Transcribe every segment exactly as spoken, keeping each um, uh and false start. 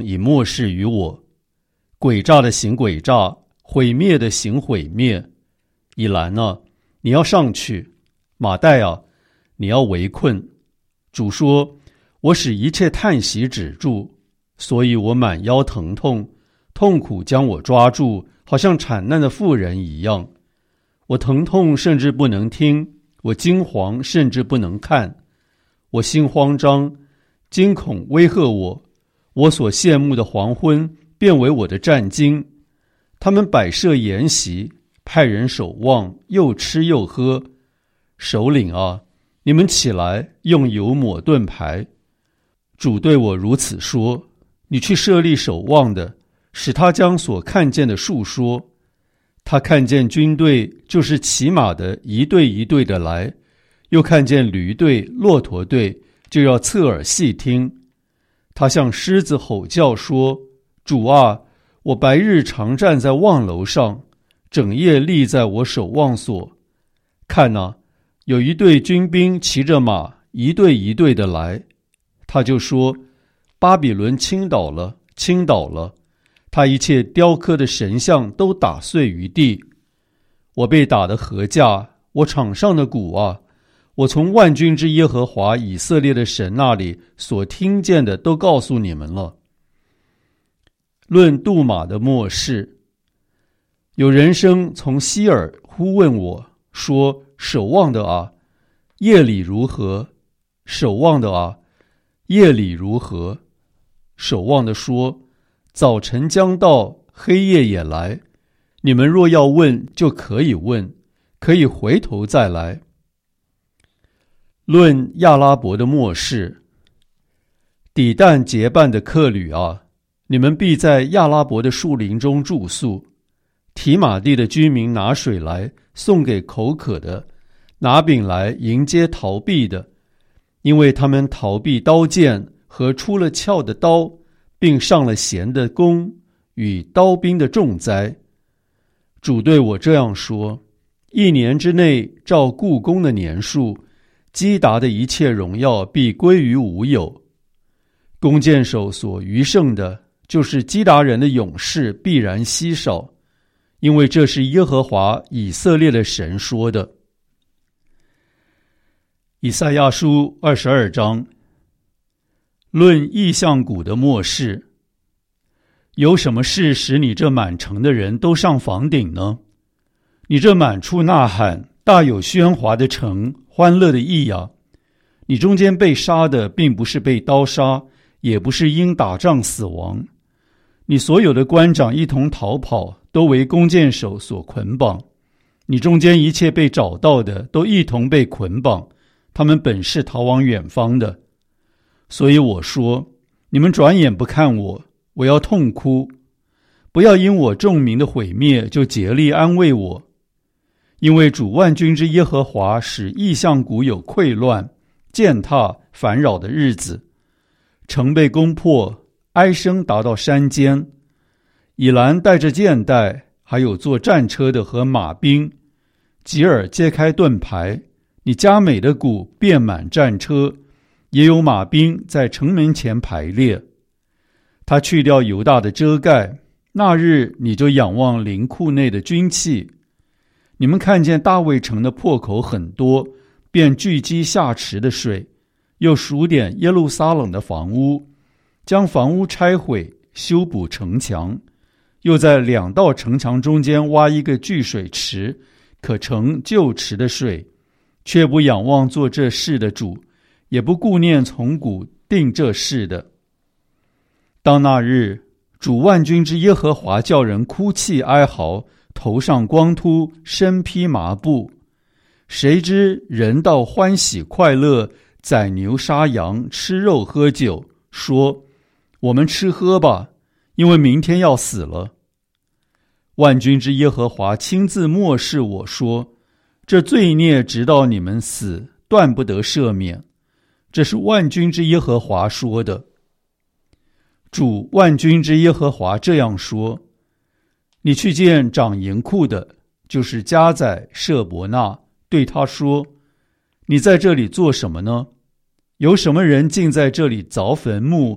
以漠视于我，诡诈的行诡诈，毁灭的行毁灭。以兰啊，你要上去；马代啊，你要围困。主说，我使一切叹息止住，所以我满腰疼痛，痛苦将我抓住，好像产难的妇人一样。我疼痛甚至不能听，我惊惶甚至不能看。我心慌张，惊恐威吓我，我所羡慕的黄昏变为我的战惊。他们摆设筵席，派人守望，又吃又喝。首领啊，你们起来，用油抹盾牌。主对我如此说，你去设立守望的，使他将所看见的述说。他看见军队，就是骑马的一队一队的来，又看见驴队、骆驼队，就要侧耳细听。他向狮子吼叫说，主啊，我白日常站在望楼上，整夜立在我守望所。看啊，有一队军兵骑着马，一队一队的来。他就说，巴比伦倾倒了，倾倒了，他一切雕刻的神像都打碎于地。我被打得何价，我场上的鼓啊，我从万军之耶和华以色列的神那里所听见的都告诉你们了。论杜马的末世，有人声从西尔呼问我说，守望的啊，夜里如何？守望的啊，夜里如何？守望的说，早晨将到，黑夜也来，你们若要问，就可以问，可以回头再来。论亚拉伯的末世，底但结伴的客旅啊，你们必在亚拉伯的树林中住宿。提马地的居民拿水来送给口渴的，拿饼来迎接逃避的，因为他们逃避刀剑和出了鞘的刀，并上了弦的弓与刀兵的重灾。主对我这样说，一年之内照故宫的年数，基达的一切荣耀必归于无有。弓箭手所余剩的，就是基达人的勇士必然稀少，因为这是耶和华以色列的神说的。以赛亚书二十二章，论异象谷的末世。有什么事使你这满城的人都上房顶呢？你这满处呐喊、大有喧哗的城，欢乐的意啊！你中间被杀的，并不是被刀杀，也不是因打仗死亡。你所有的官长一同逃跑，都为弓箭手所捆绑。你中间一切被找到的，都一同被捆绑，他们本是逃往远方的。所以我说，你们转眼不看我，我要痛哭。不要因我众民的毁灭就竭力安慰我，因为主万军之耶和华使异象谷有溃乱、践踏、烦扰的日子，城被攻破，哀声达到山间。以兰带着箭袋，还有坐战车的和马兵。吉尔揭开盾牌，你佳美的谷遍满战车，也有马兵在城门前排列。他去掉犹大的遮盖，那日你就仰望灵库内的军器。你们看见大卫城的破口很多，便聚集下池的水，又数点耶路撒冷的房屋，将房屋拆毁，修补城墙，又在两道城墙中间挖一个聚水池，可盛旧池的水，却不仰望做这事的主，也不顾念从古定这事的。当那日，主万军之耶和华叫人哭泣哀嚎，头上光秃，身披麻布。谁知人道欢喜快乐，宰牛杀羊，吃肉喝酒，说：我们吃喝吧，因为明天要死了。万军之耶和华亲自默示我说：这罪孽直到你们死，断不得赦免。这是万军之耶和华说的。主万军之耶和华这样说：你去见长营库的，就是加载舍伯纳，对他说：你在这里做什么呢？有什么人竟在这里凿坟墓，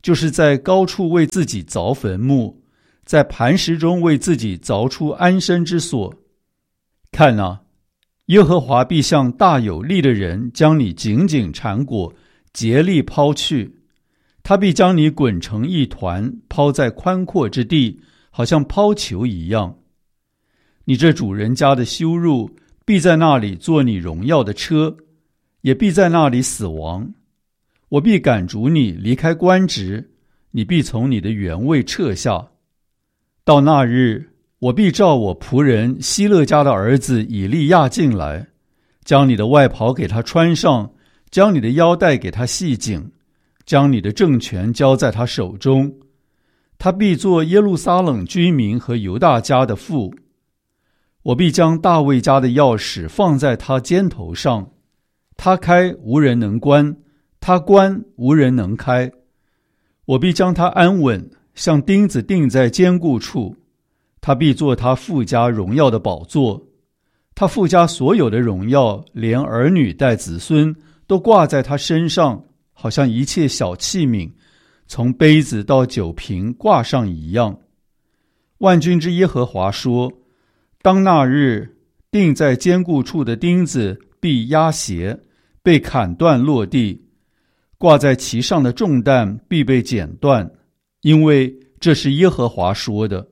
就是在高处为自己凿坟墓，在磐石中为自己凿出安身之所。看啊，耶和华必像大有力的人将你紧紧缠裹，竭力抛去。他必将你滚成一团，抛在宽阔之地，好像抛球一样。你这主人家的羞辱必在那里做你荣耀的车，也必在那里死亡。我必赶逐你离开官职，你必从你的原位撤下。到那日，我必召我仆人希勒家的儿子以利亚进来，将你的外袍给他穿上，将你的腰带给他系紧，将你的政权交在他手中。他必做耶路撒冷居民和犹大家的父。我必将大卫家的钥匙放在他肩头上，他开无人能关，他关无人能开。我必将他安稳，像钉子钉在坚固处。他必做他父家荣耀的宝座，他父家所有的荣耀，连儿女带子孙都挂在他身上，好像一切小器皿，从杯子到酒瓶挂上一样。万军之耶和华说，当那日，钉在坚固处的钉子必压斜，被砍断落地，挂在其上的重担必被剪断，因为这是耶和华说的。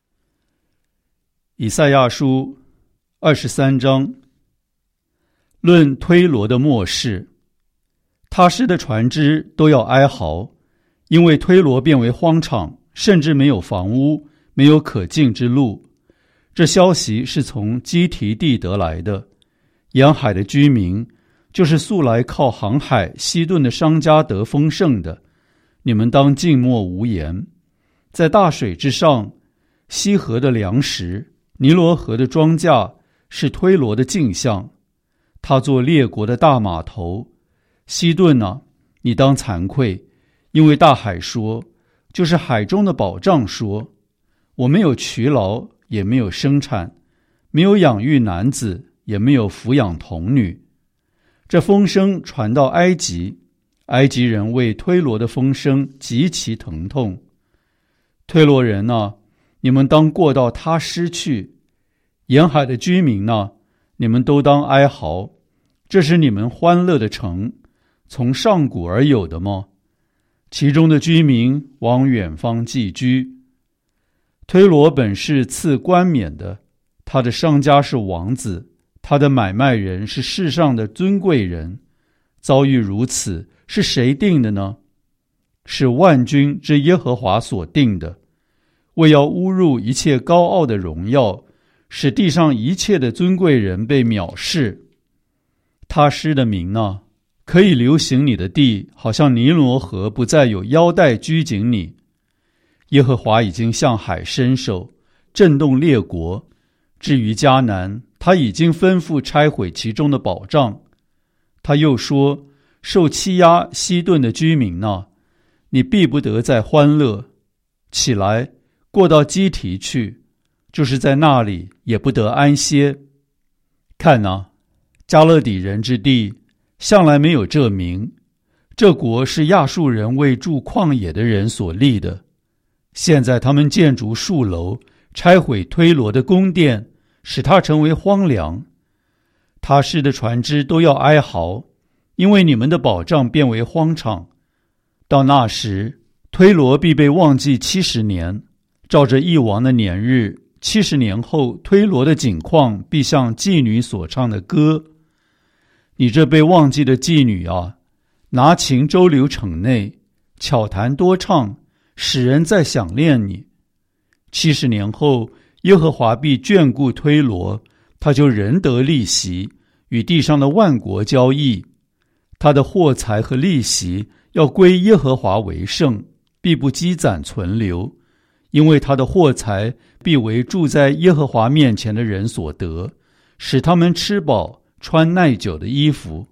以赛亚书二十三章，论推罗的末世。他施的船只都要哀嚎，因为推罗变为荒场，甚至没有房屋，没有可进之路。这消息是从基提地得来的，沿海的居民，就是素来靠航海西顿的商家得丰盛的，你们当静默无言。在大水之上，西河的粮食，尼罗河的庄稼，是推罗的镜像。他做列国的大码头。西顿啊，你当惭愧，因为大海说，就是海中的宝藏说，我没有劬劳，也没有生产，没有养育男子，也没有抚养童女。这风声传到埃及，埃及人为推罗的风声极其疼痛。推罗人啊，你们当过到他施去；沿海的居民啊，你们都当哀嚎。这是你们欢乐的城，从上古而有的吗？其中的居民往远方寄居。推罗本是赐冠冕的，他的商家是王子，他的买卖人是世上的尊贵人。遭遇如此，是谁定的呢？是万军之耶和华所定的，为要侮辱一切高傲的荣耀，使地上一切的尊贵人被藐视。他施的名呢，可以流行你的地，好像尼罗河不再有腰带拘谨你。耶和华已经向海伸手，震动列国。至于迦南，他已经吩咐拆毁其中的宝藏。他又说，受欺压西顿的居民哪，你必不得再欢乐。起来，过到基提去，就是在那里也不得安歇。看哪，加勒底人之地，向来没有这名。这国是亚述人为住旷野的人所立的。现在他们建筑树楼，拆毁推罗的宫殿，使它成为荒凉。他施的船只都要哀嚎，因为你们的宝藏变为荒场。到那时，推罗必被忘记七十年，照着一王的年日，七十年后，推罗的景况必像妓女所唱的歌。你这被忘记的妓女啊，拿琴周流城内，巧弹多唱，使人再想念你。七十年后，耶和华必眷顾推罗，他就仍得利息，与地上的万国交易。他的货财和利息要归耶和华为圣，必不积攒存留，因为他的货财必为住在耶和华面前的人所得，使他们吃饱，穿耐久的衣服。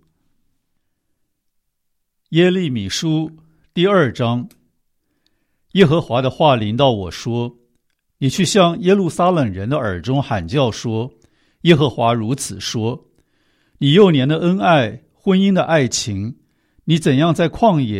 耶利米书第二章。耶和华的话临到我说，你去向耶路撒冷人的耳中喊叫说，耶和华如此说，你幼年的恩爱，婚姻的爱情，你怎样在旷野，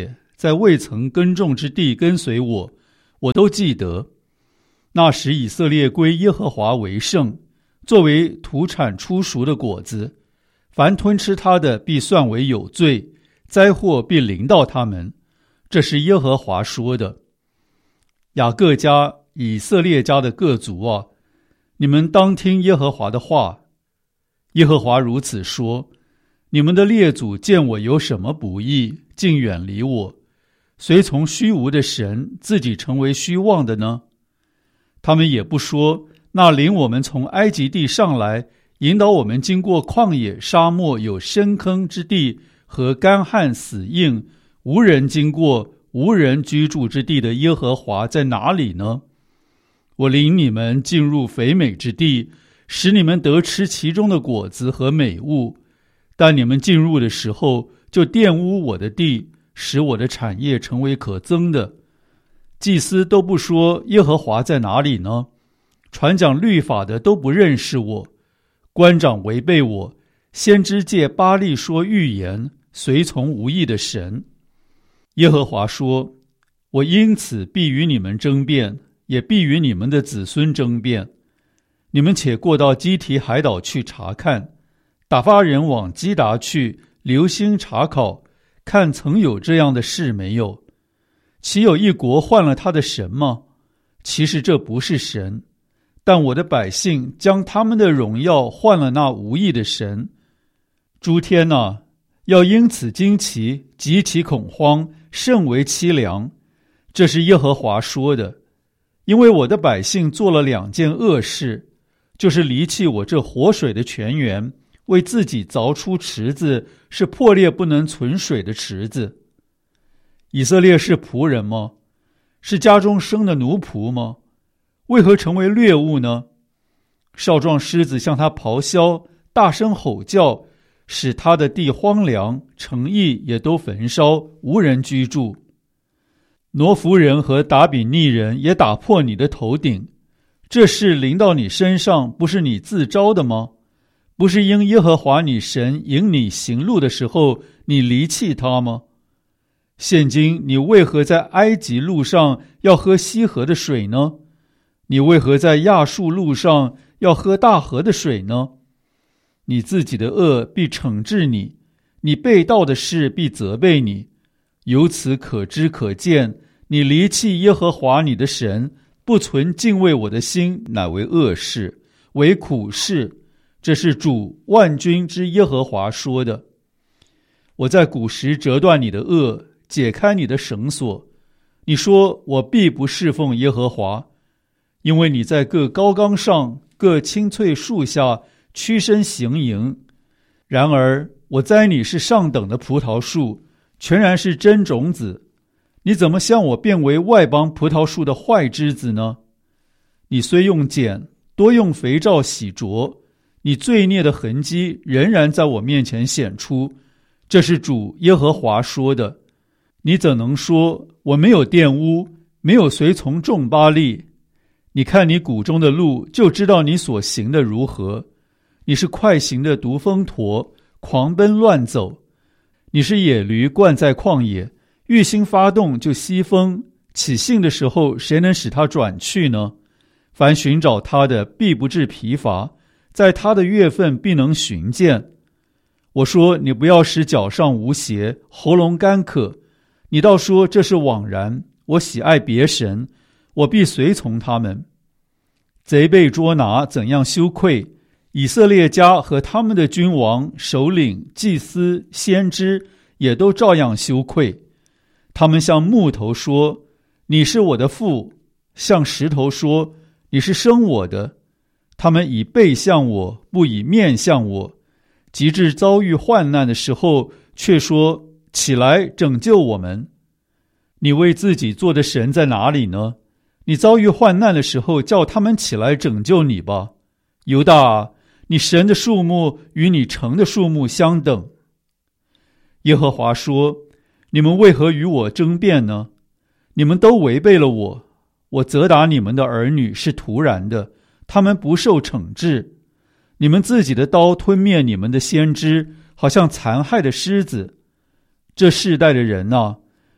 在未曾耕种之地跟随我，我都记得。那时以色列归耶和华为圣，作为土产出熟的果子，凡吞吃他的必算为有罪，灾祸必临到他们。这是耶和华说的。雅各家、以色列家的各族啊，你们当听耶和华的话。耶和华如此说：你们的列祖见我有什么不义，竟远离我，随从虚无的神，自己成为虚妄的呢？他们也不说，那领我们从埃及地上来，引导我们经过旷野、沙漠，有深坑之地和干旱死硬，无人经过，无人居住之地的耶和华在哪里呢？我领你们进入肥美之地，使你们得吃其中的果子和美物，但你们进入的时候，就玷污我的地，使我的产业成为可憎的。祭司都不说耶和华在哪里呢？传讲律法的都不认识我，官长违背我，先知借巴力说预言，随从无益的神。耶和华说：我因此必与你们争辩，也必与你们的子孙争辩。你们且过到基提海岛去查看，打发人往基达去，留心查考，看曾有这样的事没有。岂有一国换了他的神吗？其实这不是神，但我的百姓将他们的荣耀换了那无益的神。诸天啊，要因此惊奇，极其恐慌，甚为凄凉。这是耶和华说的。因为我的百姓做了两件恶事，就是离弃我这活水的泉源，为自己凿出池子，是破裂不能存水的池子。以色列是仆人吗？是家中生的奴仆吗？为何成为掠物呢？少壮狮子向他咆哮，大声吼叫，使他的地荒凉，城邑也都焚烧，无人居住。挪弗人和达比尼人也打破你的头顶，这事临到你身上，不是你自招的吗？不是因耶和华你神引你行路的时候，你离弃他吗？现今你为何在埃及路上要喝西河的水呢？你为何在亚述路上要喝大河的水呢？你自己的恶必惩治你，你背道的事必责备你。由此可知可见，你离弃耶和华你的神，不存敬畏我的心，乃为恶事，为苦事。这是主万军之耶和华说的。我在古时折断你的恶，解开你的绳索。你说我必不侍奉耶和华，因为你在各高冈上、各青翠树下屈身行营。然而我栽你是上等的葡萄树，全然是真种子。你怎么向我变为外邦葡萄树的坏枝子呢？你虽用碱，多用肥皂洗濯，你罪孽的痕迹仍然在我面前显出。这是主耶和华说的。你怎能说我没有玷污，没有随从众巴力？你看你谷中的路，就知道你所行的如何。你是快行的独峰驼，狂奔乱走。你是野驴惯在旷野，欲心发动就西风，起兴的时候，谁能使它转去呢？凡寻找他的，必不致疲乏，在他的月份必能寻见。我说你不要使脚上无鞋，喉咙干渴。你倒说这是枉然，我喜爱别神，我必随从他们。贼被捉拿，怎样羞愧？以色列家和他们的君王、首领、祭司、先知也都照样羞愧。他们向木头说，你是我的父；向石头说，你是生我的。他们以背向我，不以面向我。及至遭遇患难的时候，却说，起来拯救我们。你为自己做的神在哪里呢？你遭遇患难的时候，叫他们起来拯救你吧。犹大，你神的数目与你城的数目相等。耶和华说，你们为何与我争辩呢？你们都违背了我。我责打你们的儿女是突然的，他们不受惩治。你们自己的刀吞灭你们的先知，好像残害的狮子。这世代的人啊，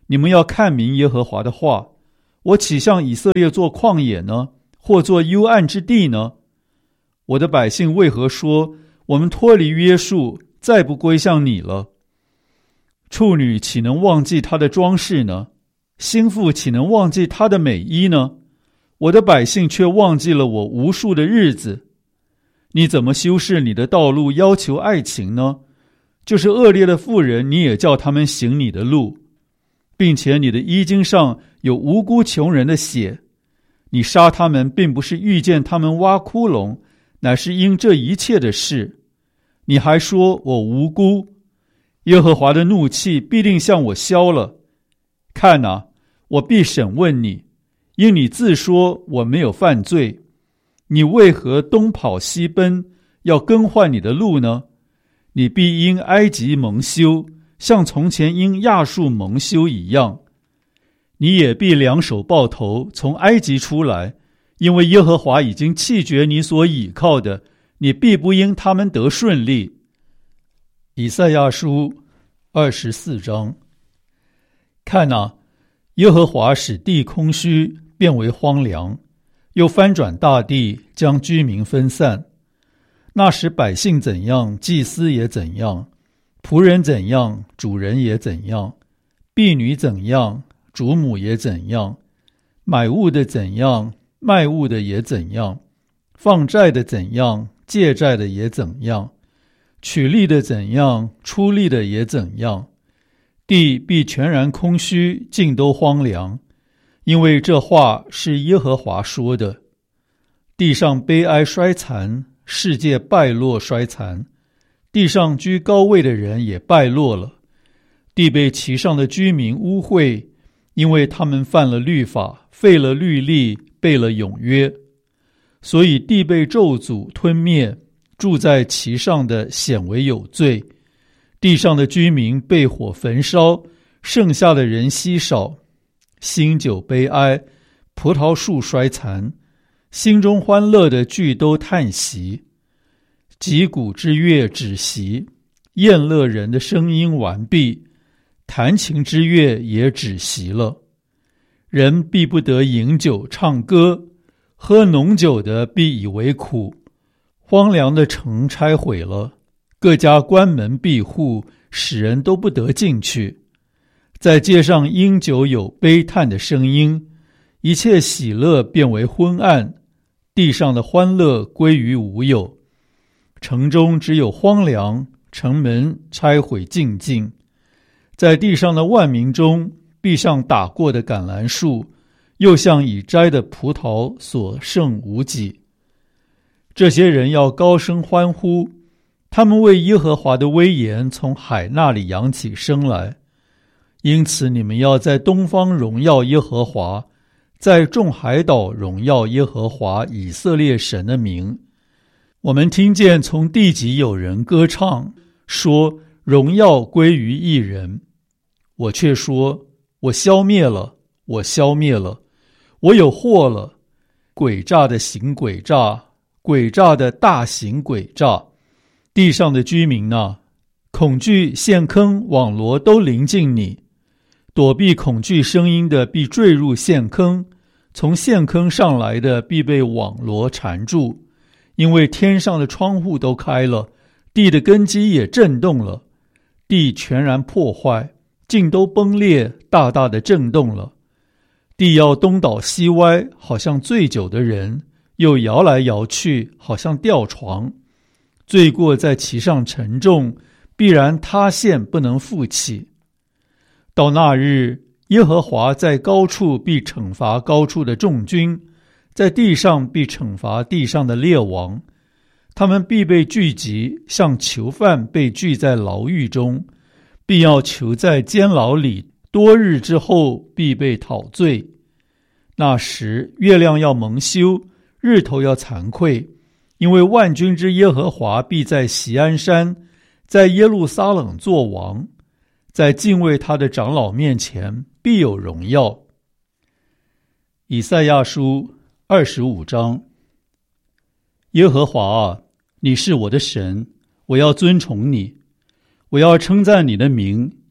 你们要看明耶和华的话，我岂向以色列做旷野呢，或做幽暗之地呢？我的百姓为何说，我们脱离约束，再不归向你了？处女岂能忘记她的装饰呢？心腹岂能忘记她的美衣呢？我的百姓却忘记了我无数的日子。你怎么修饰你的道路，要求爱情呢？就是恶劣的妇人，你也叫他们行你的路，并且你的衣襟上有无辜穷人的血。你杀他们，并不是遇见他们挖窟窿，乃是因这一切的事。你还说我无辜，耶和华的怒气必定向我消了。看哪，我必审问你，因你自说我没有犯罪。你为何东跑西奔，要更换你的路呢？你必因埃及蒙羞，像从前因亚述蒙羞一样。你也必两手抱头，从埃及出来，因为耶和华已经弃绝你所倚靠的，你必不因他们得顺利。以赛亚书二十四章。看哪，耶和华使地空虚，变为荒凉，又翻转大地，将居民分散。那时百姓怎样，祭司也怎样；仆人怎样，主人也怎样；婢女怎样，主母也怎样；买物的怎样，卖物的也怎样；放债的怎样，借债的也怎样；取利的怎样，出利的也怎样。地必全然空虚，尽都荒凉，因为这话是耶和华说的。地上悲哀衰残，世界败落衰残，地上居高位的人也败落了。地被其上的居民污秽，因为他们犯了律法，废了律例，背了永约。所以地被咒诅吞灭，住在其上的显为有罪。地上的居民被火焚烧，剩下的人稀少。新酒悲哀，葡萄树衰残，心中欢乐的俱都叹息。击鼓之乐止息，宴乐人的声音完毕，弹琴之乐也止息了。人必不得饮酒唱歌，喝浓酒的必以为苦。荒凉的城拆毁了，各家关门闭户，使人都不得进去。在街上因酒有悲叹的声音，一切喜乐变为昏暗，地上的欢乐归于无有。城中只有荒凉，城门拆毁尽尽。在地上的万民中，必像打过的橄榄树，又像已摘的葡萄，所剩无几。这些人要高声欢呼，他们为耶和华的威严从海那里扬起声来。因此你们要在东方荣耀耶和华，在众海岛荣耀耶和华以色列神的名。我们听见从地极有人歌唱，说荣耀归于一人。我却说，我消灭了，我消灭了，我有祸了。诡诈的行诡诈，诡诈的大行诡诈。地上的居民啊，恐惧陷坑网罗都临近你。躲避恐惧声音的必坠入陷坑，从陷坑上来的必被网罗缠住。因为天上的窗户都开了，地的根基也震动了，地全然破坏，尽都崩裂，大大的震动了。地要东倒西歪，好像醉酒的人，又摇来摇去，好像吊床。罪过在其上沉重，必然塌陷，不能复起。到那日，耶和华在高处必惩罚高处的众军，在地上必惩罚地上的列王。他们必被聚集，像囚犯被聚在牢狱中，必要囚在监牢里，多日之后必被讨罪。那时月亮要蒙羞，日头要惭愧，因为万军之耶和华必在锡安山，在耶路撒冷作王。在敬畏他的长老面前必有荣耀。以赛亚书二十五章。耶和华啊，你是我的神，我要尊崇你，我要称赞你的名，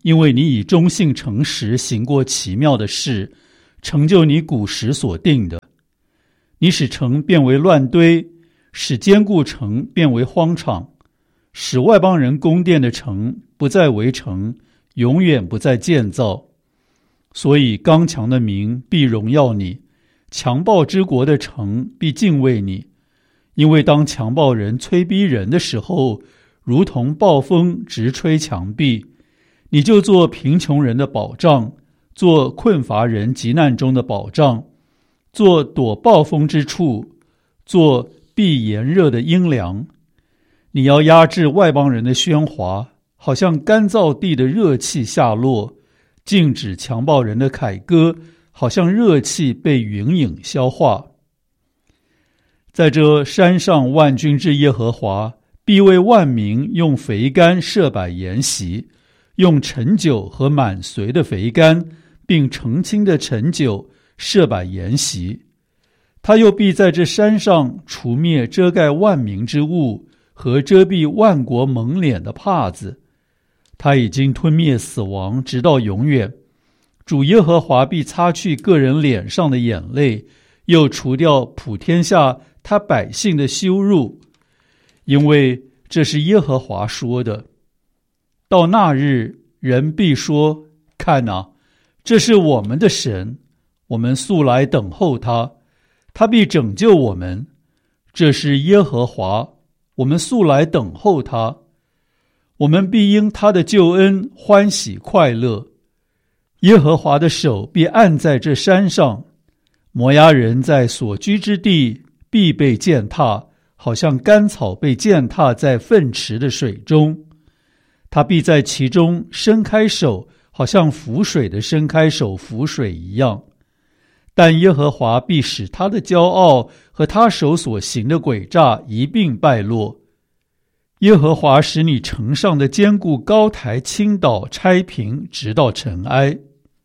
因为你以忠信诚实行过奇妙的事，成就你古时所定的。你使城变为乱堆，使坚固城变为荒场，使外邦人宫殿的城不再为城，永远不再建造。所以刚强的民必荣耀你，强暴之国的城必敬畏你。因为当强暴人催逼人的时候，如同暴风直吹墙壁，你就做贫穷人的保障，做困乏人急难中的保障，做躲暴风之处，做避炎热的阴凉。你要压制外邦人的喧哗，好像干燥地的热气下落，禁止强暴人的凯歌，好像热气被云影消化。在这山上万军之耶和华必为万民用肥甘设摆筵席，用陈酒和满髓的肥甘，并澄清的陈酒设摆筵席。他又必在这山上除灭遮盖万民之物和遮蔽万国蒙脸的帕子。他已经吞灭死亡，直到永远。主耶和华必擦去个人脸上的眼泪，又除掉普天下他百姓的羞辱，因为这是耶和华说的。到那日，人必说：看哪，这是我们的神，我们素来等候他，他必拯救我们。这是耶和华，我们素来等候他，我们必因他的救恩欢喜快乐。耶和华的手必按在这山上，摩押人在所居之地必被践踏，好像干草被践踏在粪池的水中。他必在其中伸开手，好像浮水的伸开手浮水一样。但耶和华必使他的骄傲和他手所行的诡诈一并败落。耶和华使你城上的坚固高台倾倒拆平，直到尘埃。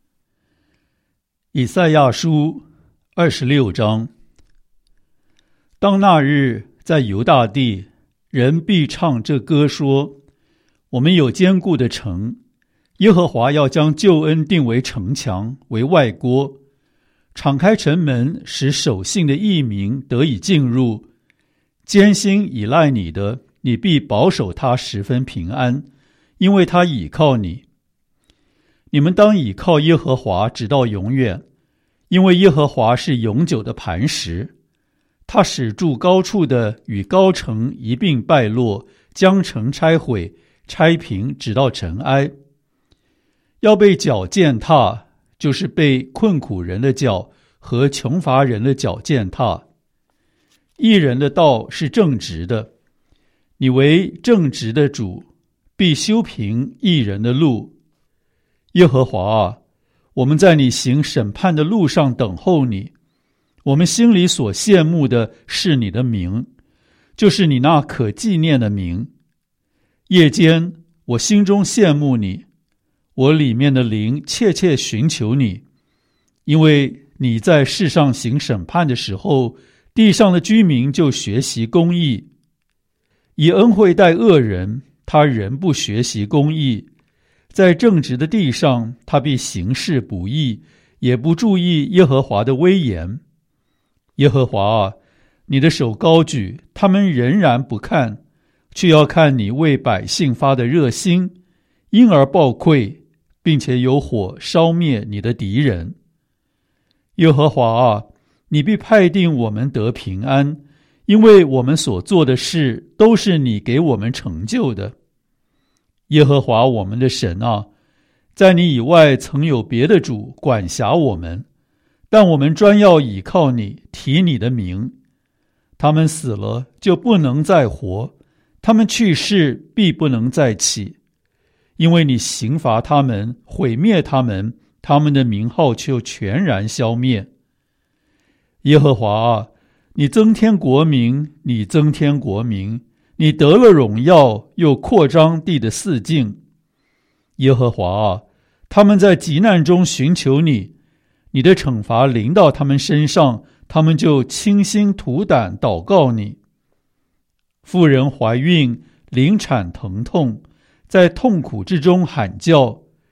以赛亚书二十六章。当那日，在犹大地，人必唱这歌说：我们有坚固的城，耶和华要将救恩定为城墙，为外郭，敞开城门，使守信的义民得以进入。艰辛倚赖你的，你必保守他十分平安，因为他倚靠你。你们当倚靠耶和华直到永远，因为耶和华是永久的磐石。他使住高处的与高城一并败落，将城拆毁，拆平，直到尘埃。要被脚践踏，就是被困苦人的脚和穷乏人的脚践踏。义人的道是正直的，你为正直的主，必修平义人的路。耶和华啊，我们在你行审判的路上等候你。我们心里所羡慕的是你的名，就是你那可纪念的名。夜间我心中羡慕你，我里面的灵切切寻求你，因为你在世上行审判的时候，地上的居民就学习公义。以恩惠待恶人，他仍不学习公义。在正直的地上，他必行事不义，也不注意耶和华的威严。耶和华啊，你的手高举，他们仍然不看，却要看你为百姓发的热心，因而报馈，并且有火烧灭你的敌人。耶和华啊，你必派定我们得平安，因为我们所做的事都是你给我们成就的。耶和华我们的神啊，在你以外曾有别的主管辖我们，但我们专要倚靠你，提你的名。他们死了就不能再活，他们去世必不能再起，因为你刑罚他们，毁灭他们，他们的名号就全然消灭。耶和华啊，你增添国民，你增添国民，你得了荣耀，又扩张地的四境。耶和华啊，他们在急难中寻求你，你的惩罚临到他们身上，他们就倾心吐胆祷告你。妇人怀孕，临产疼痛，在痛苦之中喊叫，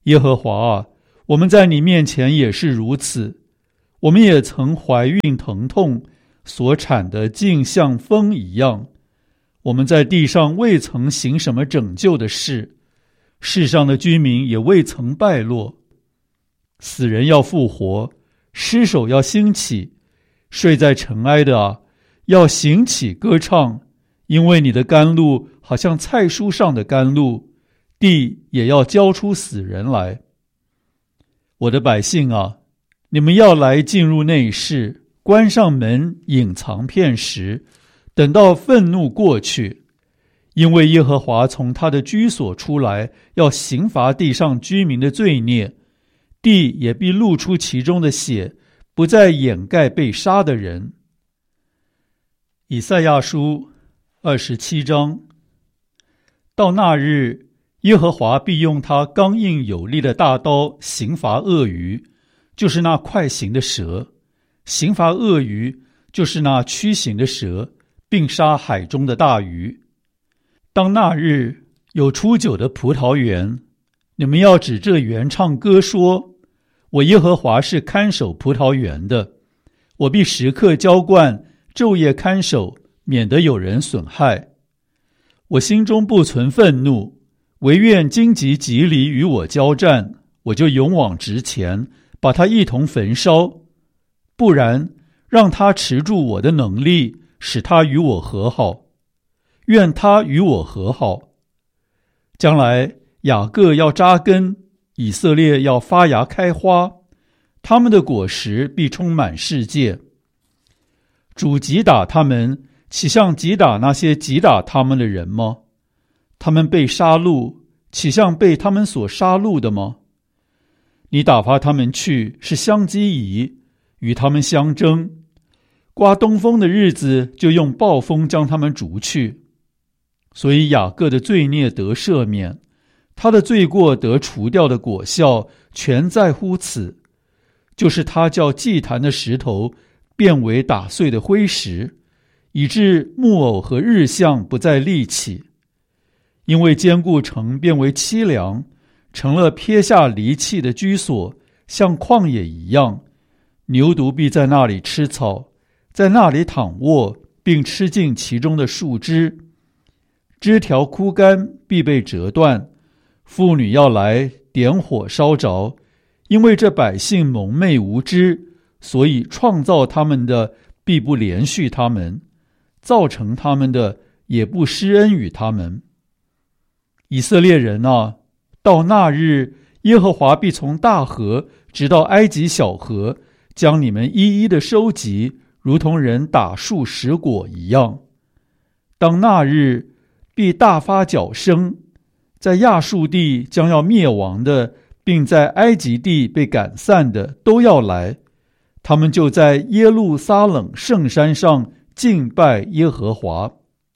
耶和华啊，我们在你面前也是如此，我们也曾怀孕疼痛，所产的竟像风一样。我们在地上未曾行什么拯救的事，世上的居民也未曾败落。死人要复活，尸首要兴起，睡在尘埃的啊，要醒起歌唱，因为你的甘露好像菜蔬上的甘露，地也要交出死人来。我的百姓啊，你们要来进入内室，关上门，隐藏片时，等到愤怒过去，因为耶和华从他的居所出来，要刑罚地上居民的罪孽，地也必露出其中的血，不再掩盖被杀的人。以赛亚书二十七章。到那日，耶和华必用他刚硬有力的大刀刑罚鳄鱼，就是那快行的蛇；刑罚鳄鱼，就是那驱行的蛇，并杀海中的大鱼。当那日，有出酒的葡萄园，你们要指这园唱歌说，我耶和华是看守葡萄园的，我必时刻浇灌，昼夜看守，免得有人损害。我心中不存愤怒，惟愿荆棘蒺藜与我交战，我就勇往直前，把他一同焚烧。不然，让他持住我的能力，使他与我和好。愿他与我和好。将来雅各要扎根，以色列要发芽开花，他们的果实必充满世界。主击打他们，岂像击打那些击打他们的人吗？他们被杀戮，岂像被他们所杀戮的吗？你打发他们去，是相机疑，与他们相争。刮东风的日子，就用暴风将他们逐去。所以雅各的罪孽得赦免，他的罪过得除掉的果效，全在乎此，就是他叫祭坛的石头变为打碎的灰石，以致木偶和日像不再立起。因为坚固城变为凄凉，成了撇下离弃的居所，像旷野一样。牛犊必在那里吃草，在那里躺卧，并吃尽其中的树枝。枝条枯干，必被折断。妇女要来点火烧着，因为这百姓蒙昧无知，所以创造他们的必不连续他们，造成他们的也不施恩与他们。以色列人啊，到那日，耶和华必从大河直到埃及小河，将你们一一的收集，如同人打树拾果一样。当那日，必大发角声，在亚述地将要灭亡的，并在埃及地被赶散的都要来，他们就在耶路撒冷圣山上敬拜耶和华。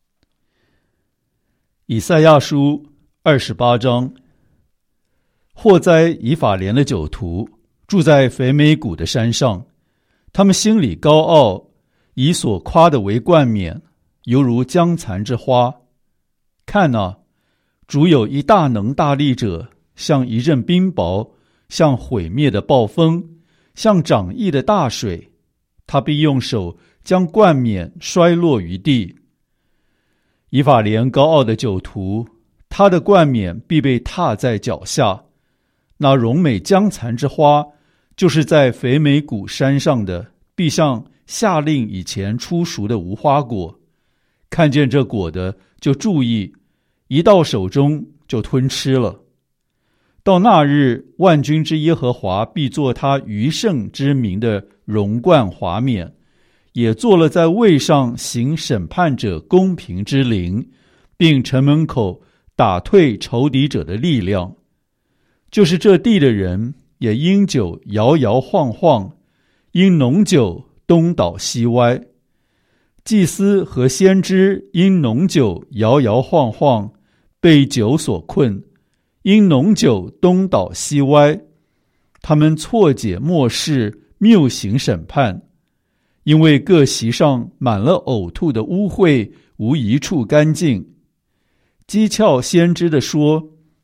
以赛亚书二十八章。祸哉以法莲的酒徒，住在肥美谷的山上，他们心里高傲，以所夸的为冠冕，犹如将残之花。看啊，主有一大能大力者，像一阵冰雹，像毁灭的暴风，像涨溢的大水，他必用手将冠冕摔落于地。以法莲高傲的酒徒，他的冠冕必被踏在脚下。那荣美将残之花，就是在肥美谷山上的，必像夏令以前出熟的无花果。看见这果的，就注意，一到手中就吞吃了。到那日，万军之耶和华必作他余圣之名的荣冠华冕，也做了在位上行审判者公平之灵，并城门口打退仇敌者的力量。就是这地的人也因酒摇摇晃晃，因浓酒东倒西歪。祭司和先知因浓酒摇摇晃晃，被酒所困，因浓酒东倒西歪。他们错解末世，谬行审判，因为各席上满了呕吐的污秽，无一处干净。讥诮先知的说，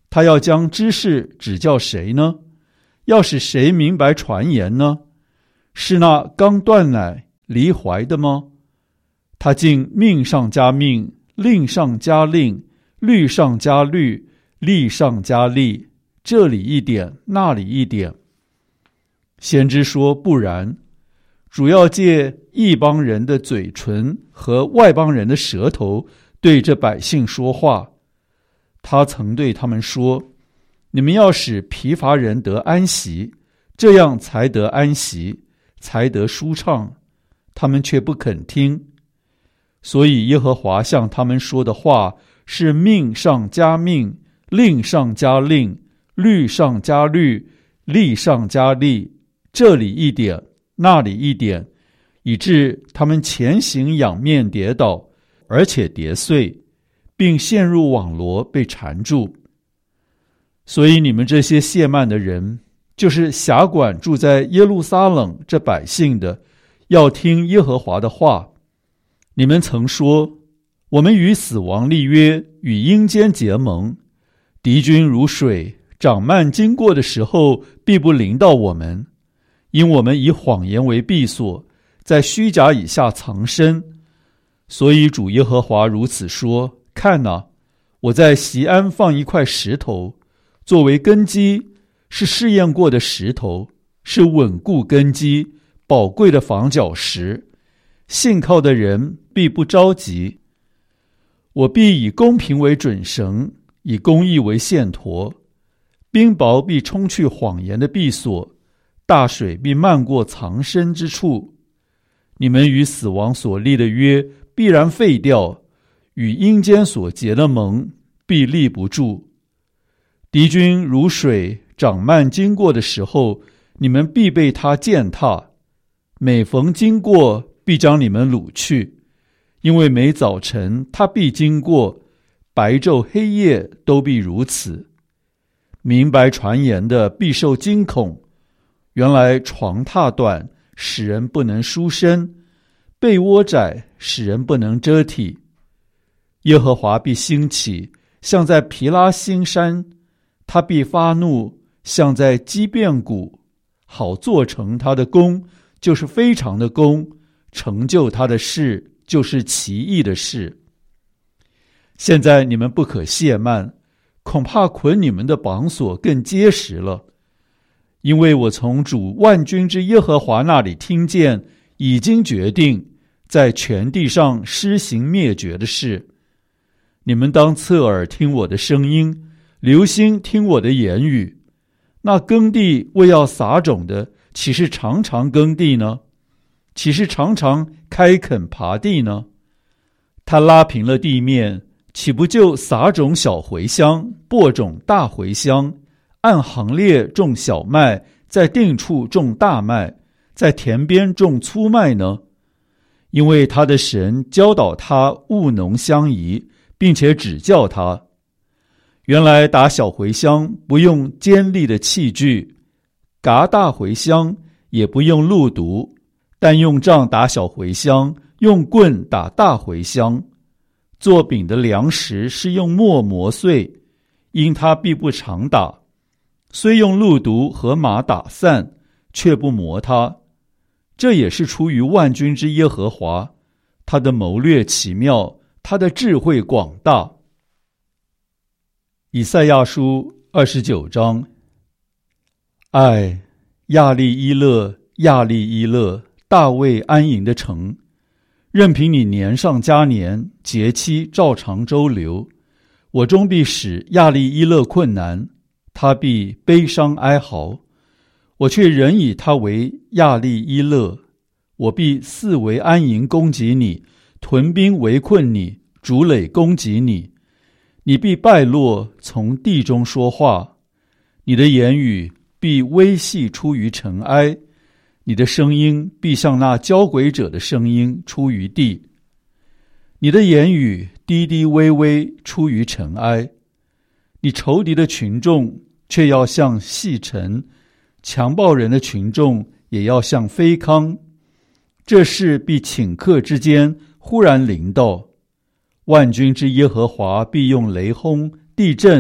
他要将知识指教谁呢？要使谁明白传言呢？是那刚断奶离怀的吗？他竟命上加命，令上加令，律上加律，例上加例，这里一点，那里一点。先知说不然，主要借异邦人的嘴唇和外邦人的舌头对这百姓说话。他曾对他们说，你们要使疲乏人得安息，这样才得安息，才得舒畅。他们却不肯听。所以耶和华向他们说的话是命上加命，令上加令，律上加律，例上加例，这里一点，那里一点，以致他们前行仰面跌倒，而且跌碎，并陷入网罗被缠住。所以你们这些懈慢的人，就是辖管住在耶路撒冷这百姓的，要听耶和华的话。你们曾说，我们与死亡立约，与阴间结盟，敌军如水，涨漫经过的时候，必不临到我们，因我们以谎言为避所，在虚假以下藏身。所以主耶和华如此说，看哪，我在锡安放一块石头，作为根基，是试验过的石头，是稳固根基宝贵的防脚石，信靠的人必不着急。我必以公平为准绳，以公义为线砣，冰雹必冲去谎言的避所，大水必漫过藏身之处。你们与死亡所立的约必然废掉，与阴间所结的盟必立不住。敌军如水涨漫经过的时候，你们必被他践踏，每逢经过必将你们掳去，因为每早晨他必经过，白昼黑夜都必如此。明白传言的必受惊恐，原来床榻短，使人不能舒身，被窝窄，使人不能遮体。耶和华必兴起，像在毗拉新山，他必发怒，像在基遍谷，好做成他的功，就是非常的功，成就他的事，就是奇异的事。现在你们不可懈慢，恐怕捆你们的绑索更结实了。因为我从主万军之耶和华那里听见，已经决定在全地上施行灭绝的事。你们当侧耳听我的声音，留心听我的言语。那耕地为要撒种的，岂是常常耕地呢？岂是常常开垦耙地呢？他拉平了地面，岂不就撒种小茴香，播种大茴香，按行列种小麦，在定处种大麦，在田边种粗麦呢？因为他的神教导他务农相宜，并且指教他。原来打小茴香不用尖利的器具，嘎大茴香也不用路毒，但用杖打小茴香，用棍打大茴香。做饼的粮食是用磨磨碎，因他必不常打，虽用路毒和马打散，却不磨它。这也是出于万军之耶和华，他的谋略奇妙，他的智慧广大。以赛亚书二十九章。唉，亚利伊勒，亚利伊勒，大卫安营的城，任凭你年上加年，节期照常周流，我终必使亚利伊勒困难，他必悲伤哀嚎，我却仍以他为亚利伊勒。我必四围安营攻击你，屯兵围困你，筑垒攻击你。你必败落，从地中说话，你的言语必微细出于尘埃，你的声音必像那交鬼者的声音出于地。你的言语低低微微出于尘埃，你仇敌的群众却要像细尘，强暴人的群众也要像飞糠。这事必顷刻之间忽然临到，万军之耶和华必用雷轰、地震、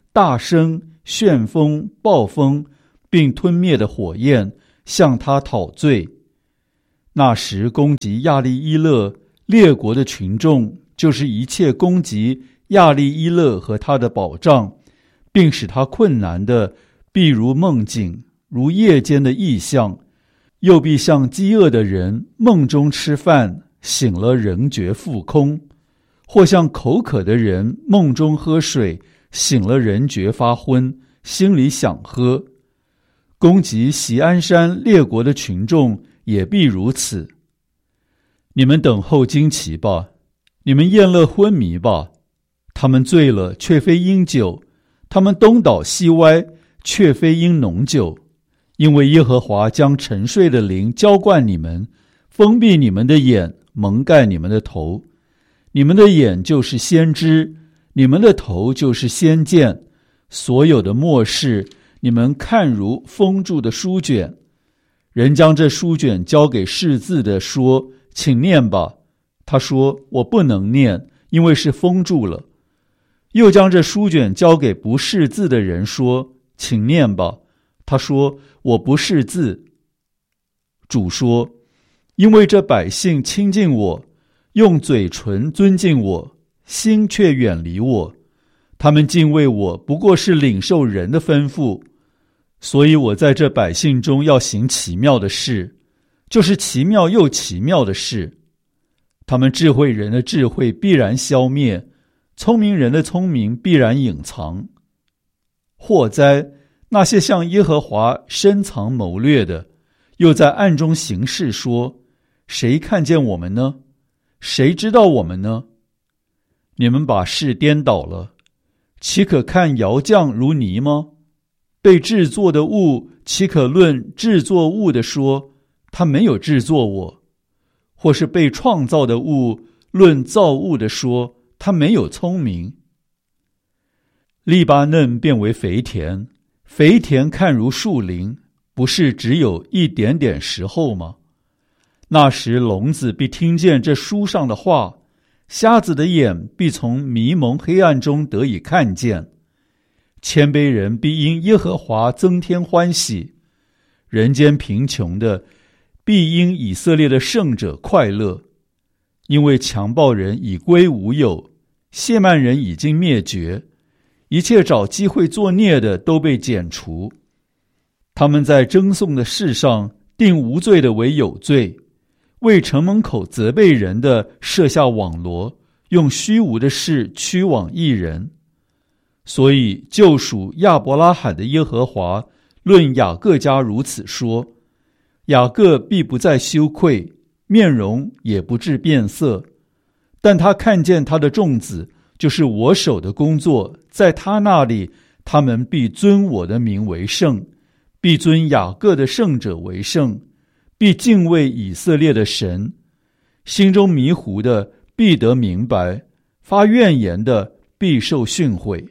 大声、旋风、暴风，并吞灭的火焰，向他讨罪。那时攻击亚利伊勒列国的群众，就是一切攻击亚利伊勒和他的保障，并使他困难的，必如梦境，如夜间的异象，又必像饥饿的人梦中吃饭，醒了仍觉腹空，或像口渴的人梦中喝水，醒了人觉发昏，心里想喝。攻击锡安山列国的群众也必如此。你们等候惊奇吧，你们宴乐昏迷吧。他们醉了，却非因酒；他们东倒西歪，却非因浓酒。因为耶和华将沉睡的灵浇灌你们，封闭你们的眼，蒙盖你们的头。你们的眼就是先知，你们的头就是先见。所有的末世，你们看如封住的书卷。人将这书卷交给识字的，说：请念吧。他说：我不能念，因为是封住了。又将这书卷交给不识字的人，说：请念吧。他说：我不识字。主说：因为这百姓亲近我，用嘴唇尊敬我，心却远离我。他们敬畏我，不过是领受人的吩咐。所以我在这百姓中要行奇妙的事，就是奇妙又奇妙的事。他们智慧人的智慧必然消灭，聪明人的聪明必然隐藏。祸哉，那些向耶和华深藏谋略的，又在暗中行事，说：谁看见我们呢？谁知道我们呢？你们把事颠倒了，岂可看窑匠如泥吗？被制作的物，岂可论制作物的说，他没有制作我？或是被创造的物，论造物的说，他没有聪明？利巴嫩变为肥田，肥田看如树林，不是只有一点点时候吗？那时聋子必听见这书上的话，瞎子的眼必从迷蒙黑暗中得以看见。谦卑人必因耶和华增添欢喜，人间贫穷的必因以色列的圣者快乐。因为强暴人已归无有，亵慢人已经灭绝，一切找机会作孽的都被剪除。他们在争讼的事上定无罪的为有罪，为城门口责备人的设下网罗，用虚无的事驱往义人。所以救赎亚伯拉罕的耶和华论雅各家如此说：雅各必不再羞愧，面容也不致变色。但他看见他的众子，就是我手的工作，在他那里，他们必尊我的名为圣，必尊雅各的圣者为圣，必敬畏以色列的神。心中迷糊的必得明白，发怨言的必受训诲。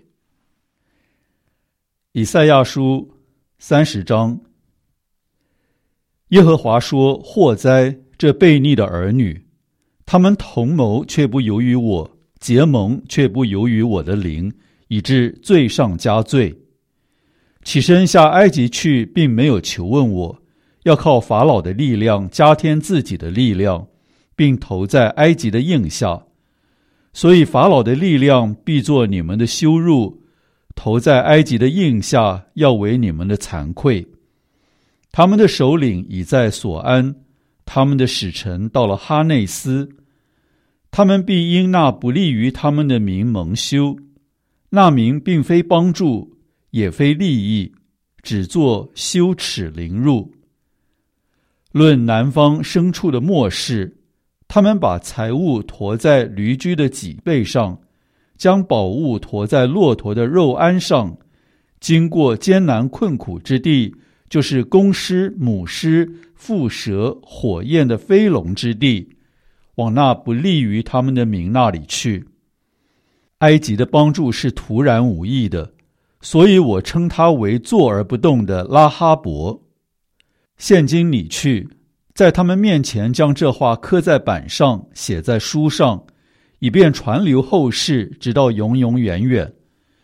以赛亚书三十章。耶和华说：祸哉，这悖逆的儿女！他们同谋却不由于我，结盟却不由于我的灵，以致罪上加罪。起身下埃及去，并没有求问我，要靠法老的力量加添自己的力量，并投在埃及的印下。所以法老的力量必作你们的羞辱，投在埃及的印下，要为你们的惭愧。他们的首领已在所安，他们的使臣到了哈内斯。他们必因那不利于他们的名蒙羞，那名并非帮助，也非利益，只作羞耻凌辱。论南方牲畜的末世，他们把财物驮在驴驹的脊背上，将宝物驮在骆驼的肉鞍上，经过艰难困苦之地，就是公狮、母狮、蝮蛇、火焰的飞龙之地，往那不利于他们的民那里去。埃及的帮助是突然无益的，所以我称他为坐而不动的拉哈伯。现今你去，在他们面前将这话刻在板上，写在书上，以便传流后世，直到永永远远。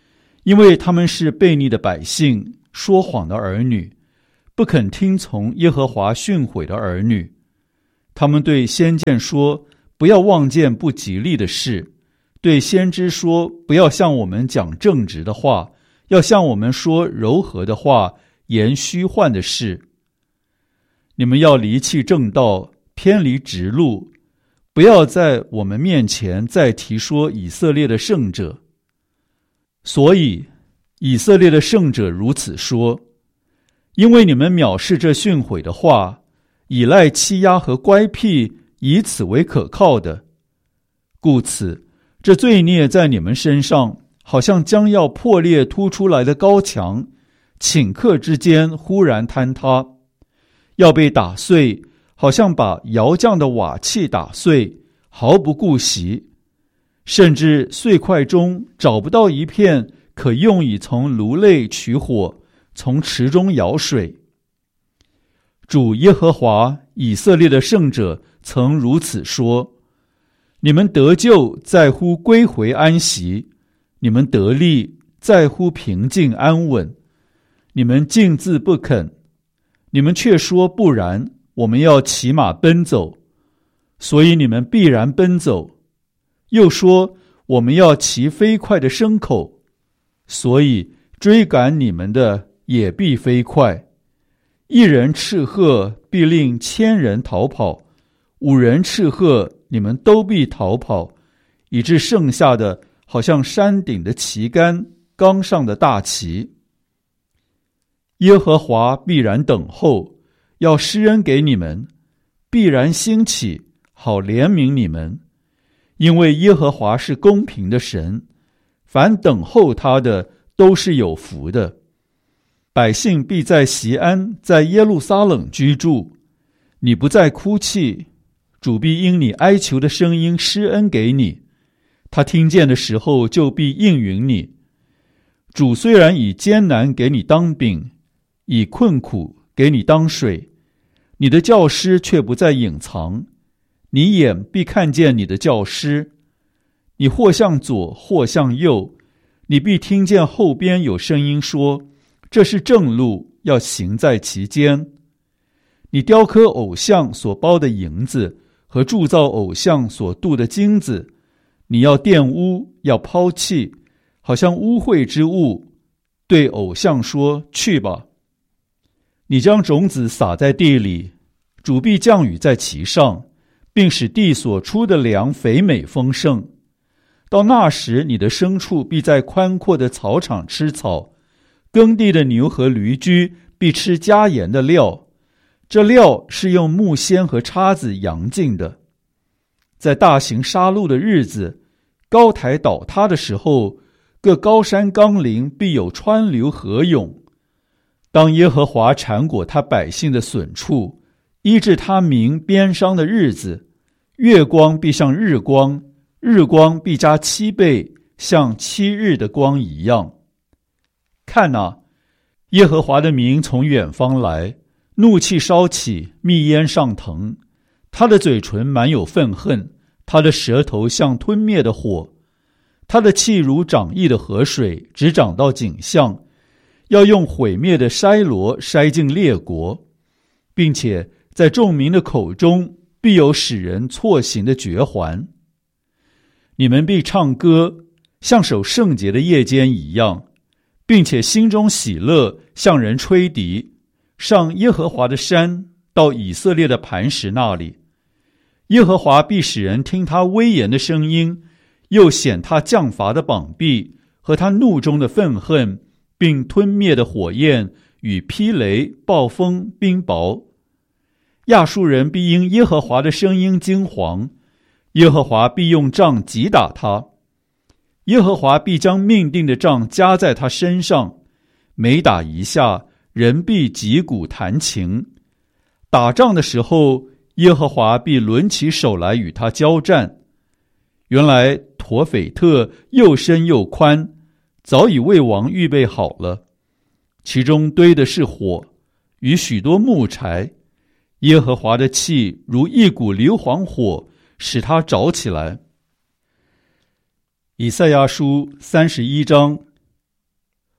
因为他们是悖逆的百姓，说谎的儿女，不肯听从耶和华训诲的儿女。他们对先见说，不要望见不吉利的事，对先知说，不要向我们讲正直的话，要向我们说柔和的话，言虚幻的事。你们要离弃正道，偏离直路，不要在我们面前再提说以色列的圣者。所以以色列的圣者如此说，因为你们藐视这训诲的话，倚赖欺压和乖僻，以此为可靠的，故此这罪孽在你们身上，好像将要破裂突出来的高墙，顷刻之间忽然坍塌，要被打碎，好像把窑匠的瓦器打碎，毫不顾惜，甚至碎块中找不到一片可用以从炉内取火，从池中舀水。主耶和华以色列的圣者曾如此说，你们得救在乎归回安息，你们得力在乎平静安稳。你们竟自不肯，你们却说不然，我们要骑马奔走，所以你们必然奔走。又说我们要骑飞快的牲口，所以追赶你们的也必飞快。一人斥喝，必令千人逃跑；五人斥喝，你们都必逃跑，以致剩下的好像山顶的旗杆，冈上的大旗。耶和华必然等候，要施恩给你们，必然兴起，好怜悯你们。因为耶和华是公平的神，凡等候他的都是有福的。百姓必在锡安，在耶路撒冷居住。你不再哭泣，主必因你哀求的声音施恩给你，他听见的时候就必应允你。主虽然以艰难给你当饼，以困苦给你当水，你的教师却不再隐藏，你眼必看见你的教师。你或向左或向右，你必听见后边有声音说，这是正路，要行在其间。你雕刻偶像所包的银子和铸造偶像所镀的金子，你要玷污，要抛弃，好像污秽之物，对偶像说，去吧。你将种子撒在地里，主必降雨在其上，并使地所出的粮肥美丰盛。到那时，你的牲畜必在宽阔的草场吃草，耕地的牛和驴驹必吃加盐的料，这料是用木锨和叉子扬进的。在大型杀戮的日子，高台倒塌的时候，各高山冈陵必有川流河涌。当耶和华缠裹他百姓的损处，医治他民鞭伤的日子，月光必像日光，日光必加七倍，像七日的光一样。看哪，耶和华的名从远方来，怒气烧起，密烟上腾。他的嘴唇满有愤恨，他的舌头像吞灭的火。他的气如涨溢的河水，直涨到颈项，要用毁灭的筛箩筛尽列国，并且在众民的口中必有使人错行的绝环。你们必唱歌，像守圣节的夜间一样，并且心中喜乐，向人吹笛，上耶和华的山，到以色列的磐石那里。耶和华必使人听他威严的声音，又显他降罚的膀臂和他怒中的愤恨，并吞灭的火焰与霹雷、暴风、冰雹。亚述人必因耶和华的声音惊惶，耶和华必用杖击打他。耶和华必将命定的杖加在他身上，每打一下，人必击鼓弹琴。打仗的时候，耶和华必抡起手来与他交战。原来陀斐特又深又宽，早已为王预备好了，其中堆的是火与许多木柴。耶和华的气如一股硫磺火，使它着起来。以赛亚书三十一章。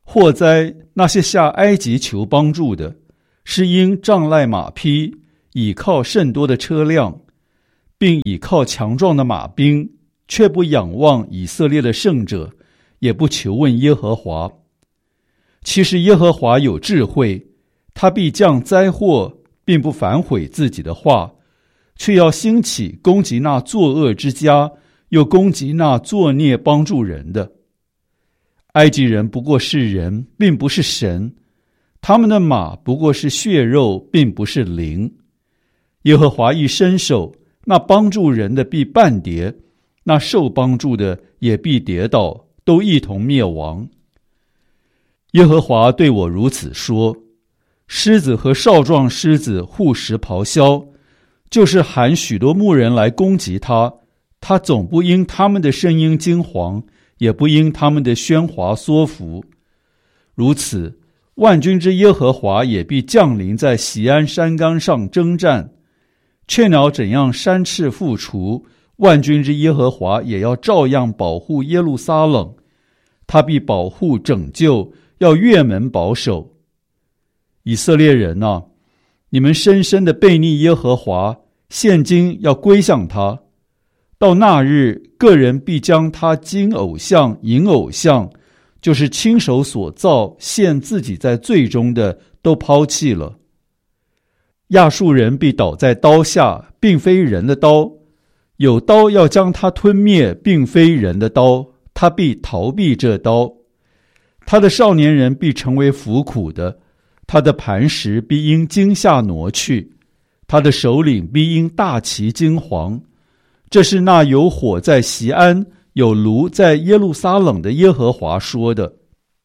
祸哉那些下埃及求帮助的，是因仗赖马匹，倚靠甚多的车辆，并倚靠强壮的马兵，却不仰望以色列的圣者，也不求问耶和华。其实耶和华有智慧，他必降灾祸，并不反悔自己的话，却要兴起攻击那作恶之家，又攻击那作孽帮助人的。埃及人不过是人，并不是神，他们的马不过是血肉，并不是灵。耶和华一伸手，那帮助人的必半跌，那受帮助的也必跌倒，都一同灭亡。耶和华对我如此说：狮子和少壮狮子互食咆哮，就是喊许多牧人来攻击他，他总不因他们的声音惊惶，也不因他们的喧哗缩伏。如此，万军之耶和华也必降临在锡安山冈上征战。雀鸟怎样山翅复除，万军之耶和华也要照样保护耶路撒冷，他必保护拯救，要越门保守。以色列人啊，你们深深的背逆耶和华，现今要归向他。到那日，个人必将他金偶像、银偶像，就是亲手所造陷自己在罪中的，都抛弃了。亚述人必倒在刀下，并非人的刀，有刀要将他吞灭，并非人的刀，他必逃避这刀。他的少年人必成为服苦的，他的磐石必因惊吓挪去，他的首领必因大旗惊惶。这是那有火在锡安，有炉在耶路撒冷的耶和华说的。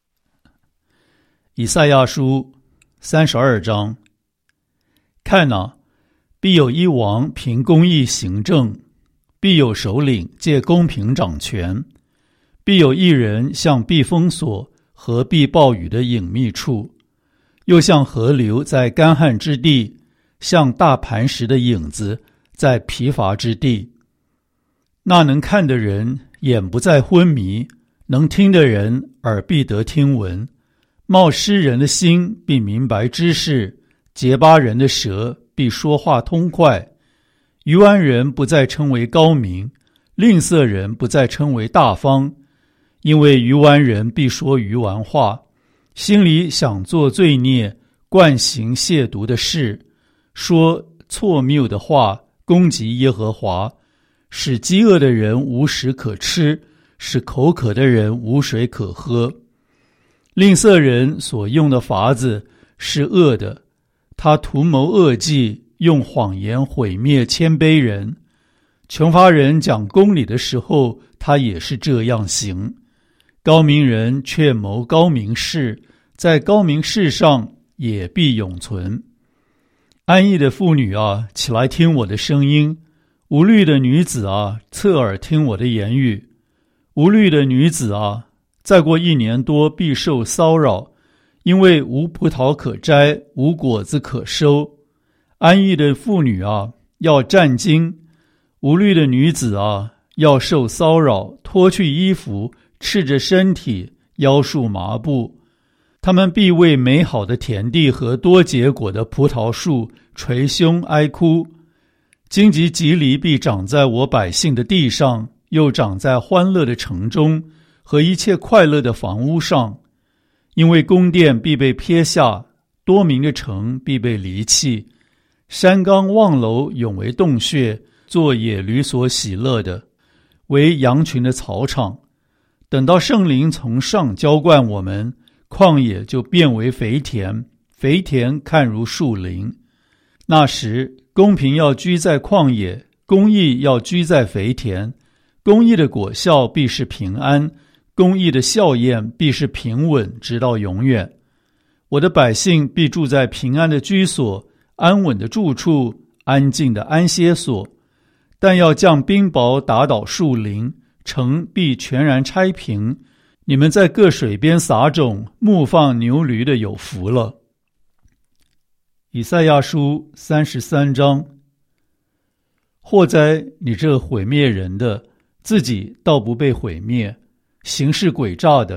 以赛亚书三十二章。看哪，必有一王凭公义行政，必有首领借公平掌权，必有一人像避风所和避暴雨的隐秘处，又像河流在干旱之地，像大磐石的影子在疲乏之地。那能看的人眼不再昏迷，能听的人耳必得听闻。冒失人的心必明白知识，结巴人的舌必说话通快。愚顽人不再称为高明，吝啬人不再称为大方，因为愚顽人必说愚顽话，心里想做罪孽，惯行亵渎的事，说错谬的话，攻击耶和华，使饥饿的人无食可吃，使口渴的人无水可喝。吝啬人所用的法子是恶的，他图谋恶计，用谎言毁灭谦卑人。穷乏人讲公理的时候，他也是这样行。高明人却谋高明事，在高明事上也必永存。安逸的妇女啊，起来听我的声音；无虑的女子啊，侧耳听我的言语。无虑的女子啊，再过一年多必受骚扰，因为无葡萄可摘，无果子可收。安逸的妇女啊，要战惊；无虑的女子啊，要受骚扰，脱去衣服，赤着身体，腰束麻布。他们必为美好的田地和多结果的葡萄树捶胸哀哭。荆棘蒺藜必长在我百姓的地上，又长在欢乐的城中和一切快乐的房屋上。因为宫殿必被撇下，多民的城必被离弃，山冈望楼永为洞穴，做野驴所喜乐的，为羊群的草场。等到圣灵从上浇灌我们，旷野就变为肥田，肥田看如树林。那时公平要居在旷野，公义要居在肥田。公义的果效必是平安，公义的效验必是平稳，直到永远。我的百姓必住在平安的居所，安稳的住处，安静的安歇所。但要降冰雹打倒树林，城必全然拆平。你们在各水边撒种，牧放牛驴的有福了。以赛亚书三十三章。祸哉你这毁灭人的，自己倒不被毁灭；行事诡诈的，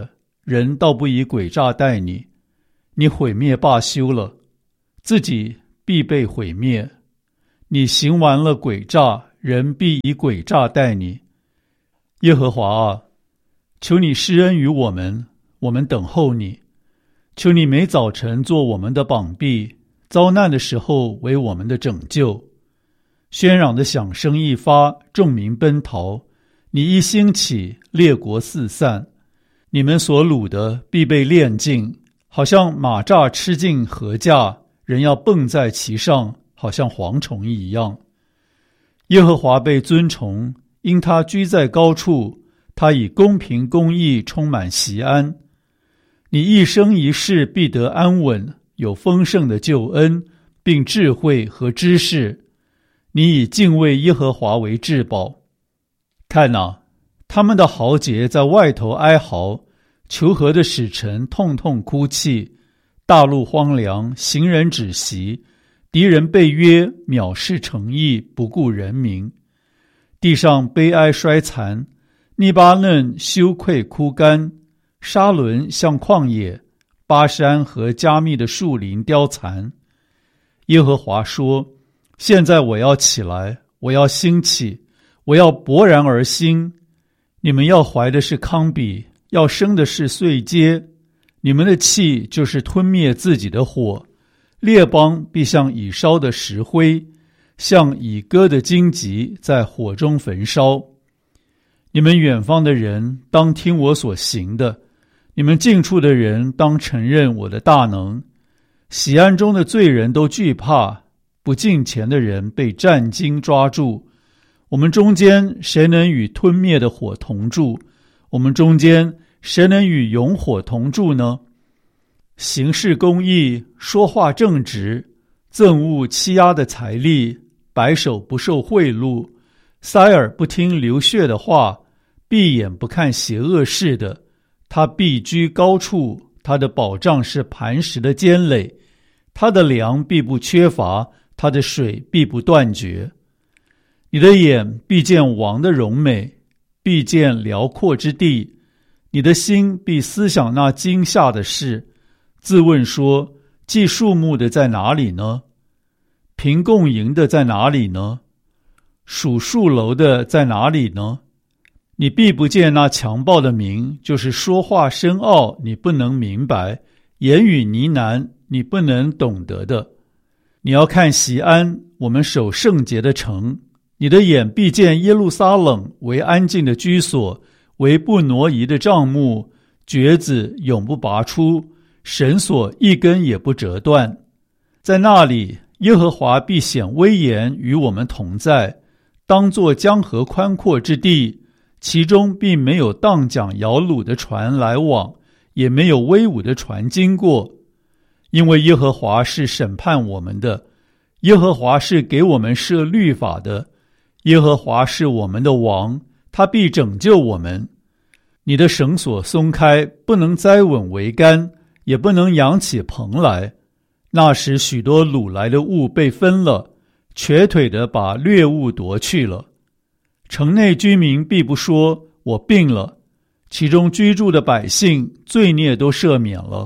人倒不以诡诈待你，你毁灭罢休了，自己必被毁灭。你行完了诡诈，人必以诡诈待你。耶和华啊，求你施恩于我们，我们等候你。求你每早晨做我们的膀臂，遭难的时候为我们的拯救。喧嚷的响声一发，众民奔逃。你一兴起，列国四散。你们所掳的必被炼尽，好像马蚱吃尽禾稼，人要蹦在其上，好像蝗虫一样。耶和华被尊崇，因他居在高处，他以公平公义充满锡安。你一生一世必得安稳，有丰盛的救恩，并智慧和知识。你以敬畏耶和华为至宝。看哪，他们的豪杰在外头哀嚎，求和的使臣痛痛哭泣。大陆荒凉，行人止息，敌人被约，藐视诚意，不顾人民。地上悲哀衰残，黎巴嫩羞愧枯干，沙伦像旷野，巴山和加密的树林凋残。耶和华说，现在我要起来，我要兴起，我要勃然而兴。你们要怀的是糠秕，要生的是碎秸。你们的气就是吞灭自己的火，列邦必像已烧的石灰，像已割的荆棘在火中焚烧。你们远方的人当听我所行的，你们近处的人当承认我的大能。喜安中的罪人都惧怕，不敬虔的人被战惊抓住。我们中间谁能与吞灭的火同住？我们中间谁能与永火同住呢？行事公义，说话正直，憎恶欺压的财力，白手不受贿赂，塞耳不听流血的话，闭眼不看邪恶事的，他必居高处，他的保障是磐石的坚垒，他的粮必不缺乏，他的水必不断绝。你的眼必见王的荣美，必见辽阔之地，你的心必思想那惊吓的事，自问说，祭树木的在哪里呢？凭供营的在哪里呢？数树楼的在哪里呢？你必不见那强暴的名，就是说话深奥你不能明白，言语呢喃你不能懂得的。你要看锡安，我们守圣洁的城，你的眼必见耶路撒冷为安静的居所，为不挪移的帐幕，橛子永不拔出，绳索一根也不折断。在那里，耶和华必显威严与我们同在，当作江河宽阔之地，其中并没有荡桨摇橹的船来往，也没有威武的船经过。因为耶和华是审判我们的，耶和华是给我们设律法的，耶和华是我们的王，他必拯救我们。你的绳索松开，不能栽稳桅杆，也不能扬起棚来。那时许多掳来的物被分了，瘸腿的把掠物夺去了。城内居民必不说，我病了，其中居住的百姓罪孽都赦免了。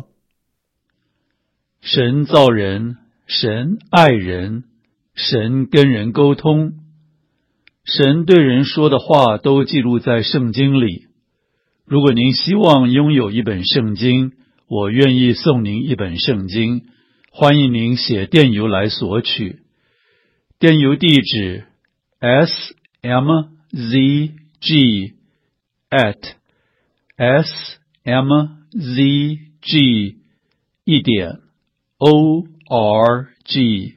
神造人，神爱人，神跟人沟通，神对人说的话都记录在圣经里。如果您希望拥有一本圣经，我愿意送您一本圣经，欢迎您写电邮来索取。电邮地址 s m z g at s m z g 一点 o r g。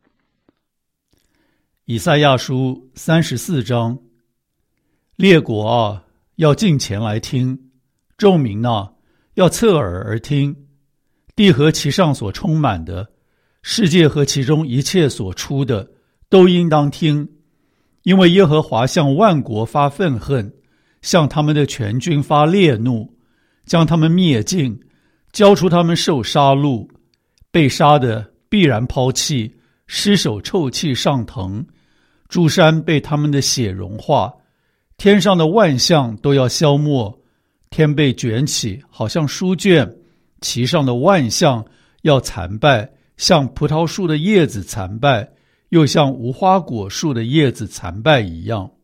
以赛亚书三十四章，列国啊，要近前来听；众民啊，要侧耳而听。地和其上所充满的，世界和其中一切所出的，都应当听。因为耶和华向万国发愤恨，向他们的全军发烈怒，将他们灭尽，交出他们受杀戮。被杀的必然抛弃，尸首臭气上腾，诸山被他们的血融化，天上的万象都要消没， 天被卷起，好像书卷，其上的万象要残败，像葡萄树的叶子残败，又像无花果树的叶子残败一样。